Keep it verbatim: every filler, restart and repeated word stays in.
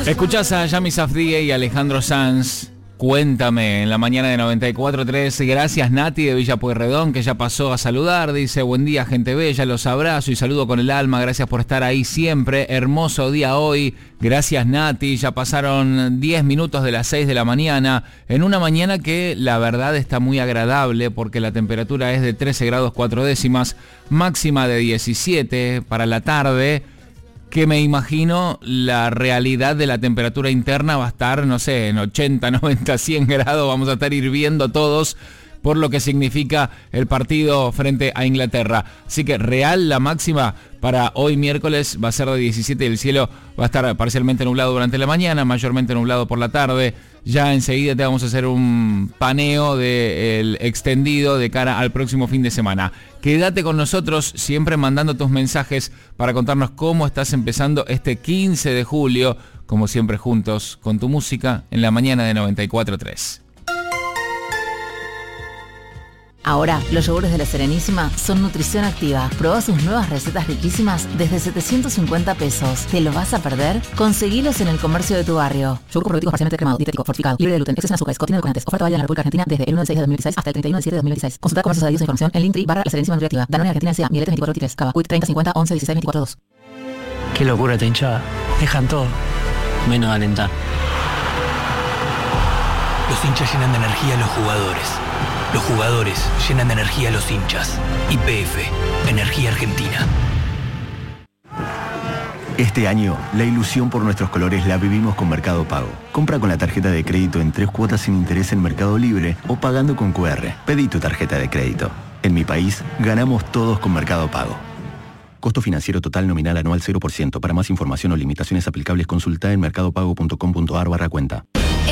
Escuchás a Yami Safdie y Alejandro Sanz. Cuéntame, en la mañana de noventa y cuatro punto tres. Gracias Nati de Villa Pueyrredón, que ya pasó a saludar. Dice, buen día gente bella, los abrazo y saludo con el alma. Gracias por estar ahí siempre. Hermoso día hoy. Gracias Nati. Ya pasaron diez minutos de las seis de la mañana. En una mañana que la verdad está muy agradable porque la temperatura es de trece grados cuatro décimas. Máxima de diecisiete para la tarde. Que me imagino la realidad de la temperatura interna va a estar, no sé, en ochenta, noventa, cien grados, vamos a estar hirviendo todos por lo que significa el partido frente a Inglaterra. Así que real la máxima para hoy miércoles va a ser de diecisiete y el cielo va a estar parcialmente nublado durante la mañana, mayormente nublado por la tarde. Ya enseguida te vamos a hacer un paneo del extendido de cara al próximo fin de semana. Quédate con nosotros, siempre mandando tus mensajes para contarnos cómo estás empezando este quince de julio, como siempre juntos, con tu música en la mañana de noventa y cuatro punto tres. Ahora, los yogures de La Serenísima son nutrición activa. Probá sus nuevas recetas riquísimas desde setecientos cincuenta pesos. ¿Te lo vas a perder? Conseguilos en el comercio de tu barrio. Yogur probiotico parcialmente cremado, dietético, fortificado, libre de gluten, exceso en azúcares, contiene edulcorantes. Oferta válida en la República Argentina desde el uno del seis de dos mil dieciséis hasta el treinta y uno del siete de dos mil dieciséis. Consulta comercios adheridos e información en Linktree barra La Serenísima Nutriactiva. Danone Argentina S A, Miletes veinticuatro veintitrés, Cava, Q I C treinta cincuenta once dieciséis veinticuatro dos. Qué locura esta hinchada. Dejan todo, menos alentar. Los hinchas llenan de energía a los jugadores. Los jugadores llenan de energía a los hinchas. Y P F, Energía Argentina. Este año, la ilusión por nuestros colores la vivimos con Mercado Pago. Compra con la tarjeta de crédito en tres cuotas sin interés en Mercado Libre o pagando con Q R. Pedí tu tarjeta de crédito. En mi país, ganamos todos con Mercado Pago. Costo financiero total nominal anual cero por ciento. Para más información o limitaciones aplicables, consulta en mercadopago punto com punto a r barra cuenta.